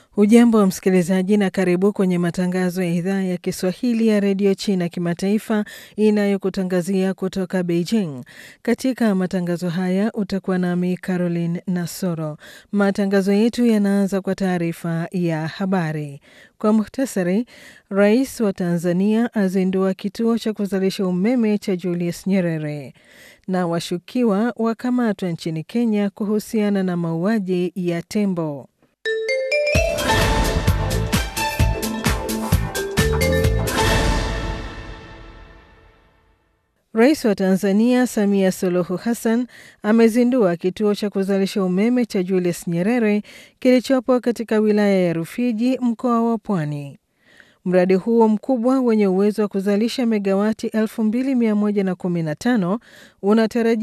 Hujambo msikilizaji na karibu kwenye matangazo ya idhaa ya Kiswahili ya redio China kimataifa inayokutangazia kutoka Beijing. Katika matangazo haya utakuwa nami Caroline Nasoro. Matangazo yetu yanaanza kwa taarifa ya habari. Kwa muhtasari, Rais wa Tanzania azindua kituo cha kuzalisha umeme cha Julius Nyerere. Na washukiwa wakamatwa nchini Kenya kuhusiana na mauaji ya tembo. Rais wa Tanzania Samia Suluhu Hassan amezindua kituo cha kuzalisha umeme cha Julius Nyerere kilichopo katika wilaya ya Rufiji, mkoa wa Pwani. Mradi huo mkubwa wenye uwezo wa kuzalisha megawati 2115 unatarajiwa